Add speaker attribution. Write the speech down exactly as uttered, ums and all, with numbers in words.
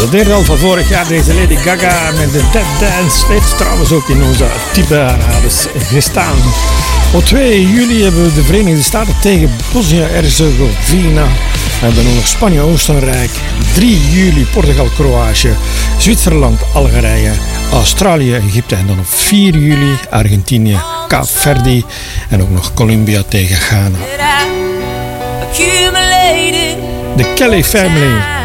Speaker 1: derde al van vorig jaar, deze Lady Gaga met de Dead Dance. Heeft trouwens ook in onze type parades gestaan. Op twee juli hebben we de Verenigde Staten tegen Bosnië-Herzegovina. We hebben ook nog Spanje-Oostenrijk. drie juli Portugal-Kroatië. Zwitserland, Algerije, Australië, Egypte. En dan op vier juli Argentinië, Kaapverdi. En ook nog Colombia tegen Ghana. De Kelly Family.